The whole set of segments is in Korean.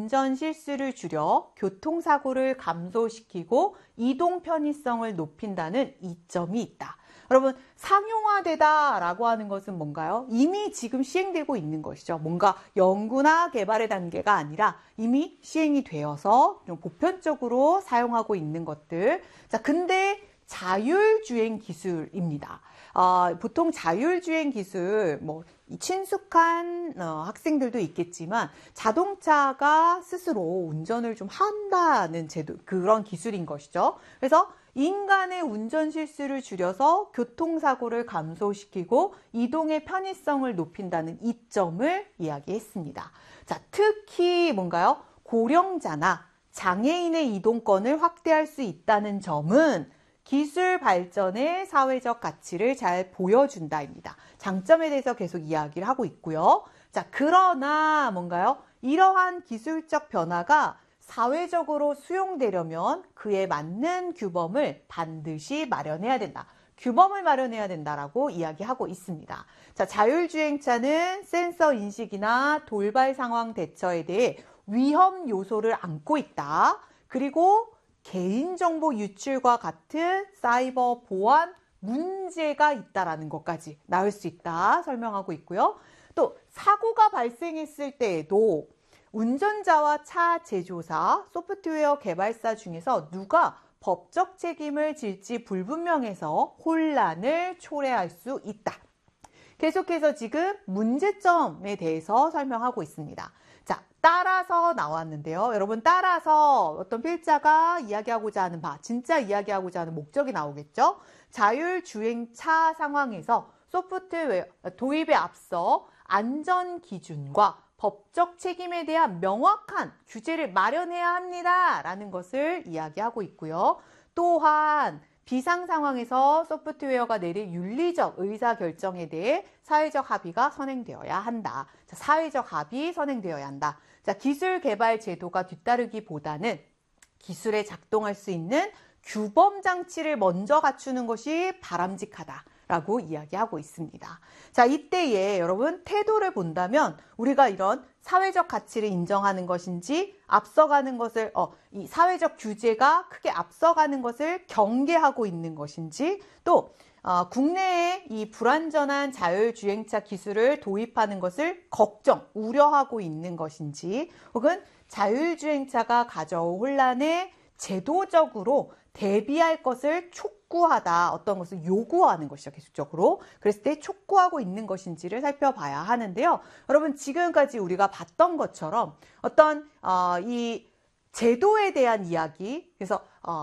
운전 실수를 줄여 교통사고를 감소시키고 이동 편의성을 높인다는 이점이 있다. 여러분, 상용화되다라고 하는 것은 뭔가요? 이미 지금 시행되고 있는 것이죠. 뭔가 연구나 개발의 단계가 아니라 이미 시행이 되어서 좀 보편적으로 사용하고 있는 것들. 자, 근데 자율주행 기술입니다. 보통 자율주행 기술, 친숙한 학생들도 있겠지만 자동차가 스스로 운전을 좀 한다는 그런 기술인 것이죠. 그래서 인간의 운전 실수를 줄여서 교통사고를 감소시키고 이동의 편의성을 높인다는 이점을 이야기했습니다. 자, 특히 뭔가요? 고령자나 장애인의 이동권을 확대할 수 있다는 점은 기술 발전의 사회적 가치를 잘 보여준다입니다. 장점에 대해서 계속 이야기를 하고 있고요. 자, 그러나 뭔가요? 이러한 기술적 변화가 사회적으로 수용되려면 그에 맞는 규범을 반드시 마련해야 된다. 규범을 마련해야 된다라고 이야기하고 있습니다. 자, 자율주행차는 센서 인식이나 돌발 상황 대처에 대해 위험 요소를 안고 있다. 그리고 개인정보 유출과 같은 사이버 보안 문제가 있다라는 것까지 나올 수 있다 설명하고 있고요. 또 사고가 발생했을 때에도 운전자와 차 제조사, 소프트웨어 개발사 중에서 누가 법적 책임을 질지 불분명해서 혼란을 초래할 수 있다. 계속해서 지금 문제점에 대해서 설명하고 있습니다. 자, 따라서 나왔는데요. 여러분, 따라서 어떤 필자가 이야기하고자 하는 진짜 이야기하고자 하는 목적이 나오겠죠. 자율주행차 상황에서 소프트웨어 도입에 앞서 안전 기준과 법적 책임에 대한 명확한 규제를 마련해야 합니다. 라는 것을 이야기하고 있고요. 또한 비상 상황에서 소프트웨어가 내릴 윤리적 의사결정에 대해 사회적 합의가 선행되어야 한다. 자, 사회적 합의 선행되어야 한다. 자, 기술 개발 제도가 뒤따르기보다는 기술에 작동할 수 있는 규범 장치를 먼저 갖추는 것이 바람직하다라고 이야기하고 있습니다. 자, 이때에 여러분 태도를 본다면 우리가 이런 사회적 가치를 인정하는 것인지 앞서가는 것을 이 사회적 규제가 크게 앞서가는 것을 경계하고 있는 것인지 또 국내에 이 불완전한 자율주행차 기술을 도입하는 것을 우려하고 있는 것인지 혹은 자율주행차가 가져올 혼란에 제도적으로 대비할 것을 촉구하다, 어떤 것을 요구하는 것이죠, 계속적으로. 그랬을 때 촉구하고 있는 것인지를 살펴봐야 하는데요. 여러분, 지금까지 우리가 봤던 것처럼 어떤 이 제도에 대한 이야기, 그래서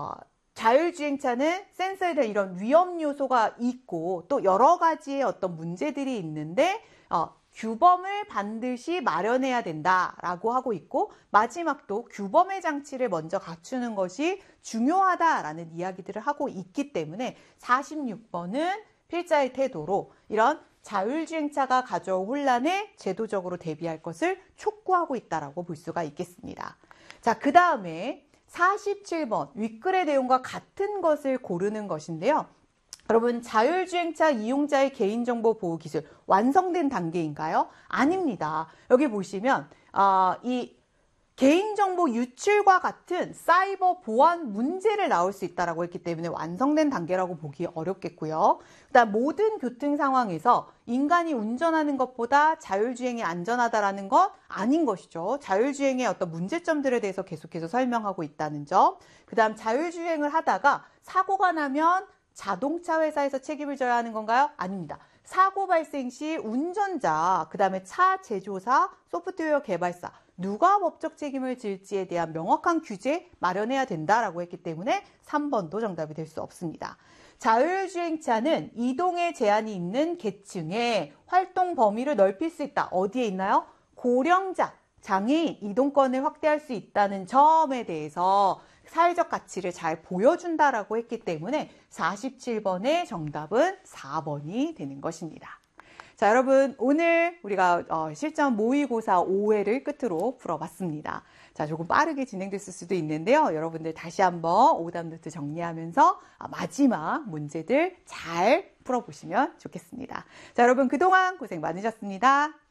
자율주행차는 센서에 대한 이런 위험 요소가 있고 또 여러 가지의 어떤 문제들이 있는데 규범을 반드시 마련해야 된다라고 하고 있고 마지막도 규범의 장치를 먼저 갖추는 것이 중요하다라는 이야기들을 하고 있기 때문에 46번은 필자의 태도로 이런 자율주행차가 가져올 혼란에 제도적으로 대비할 것을 촉구하고 있다라고 볼 수가 있겠습니다. 자, 그 다음에 47번 윗글의 내용과 같은 것을 고르는 것인데요. 여러분, 자율주행차 이용자의 개인정보 보호 기술 완성된 단계인가요? 아닙니다. 여기 보시면 이 개인정보 유출과 같은 사이버 보안 문제를 나올 수 있다고 했기 때문에 완성된 단계라고 보기 어렵겠고요. 그다음 모든 교통 상황에서 인간이 운전하는 것보다 자율주행이 안전하다라는 것 아닌 것이죠. 자율주행의 어떤 문제점들에 대해서 계속해서 설명하고 있다는 점. 그다음 자율주행을 하다가 사고가 나면 자동차 회사에서 책임을 져야 하는 건가요? 아닙니다. 사고 발생 시 운전자, 그 다음에 차 제조사, 소프트웨어 개발사 누가 법적 책임을 질지에 대한 명확한 규제 마련해야 된다라고 했기 때문에 3번도 정답이 될 수 없습니다. 자율주행차는 이동에 제한이 있는 계층의 활동 범위를 넓힐 수 있다. 어디에 있나요? 고령자, 장애인 이동권을 확대할 수 있다는 점에 대해서 사회적 가치를 잘 보여준다라고 했기 때문에 47번의 정답은 4번이 되는 것입니다. 자, 여러분, 오늘 우리가 실전 모의고사 5회를 끝으로 풀어봤습니다. 자, 조금 빠르게 진행됐을 수도 있는데요. 여러분들 다시 한번 오답 노트 정리하면서 마지막 문제들 잘 풀어보시면 좋겠습니다. 자, 여러분 그동안 고생 많으셨습니다.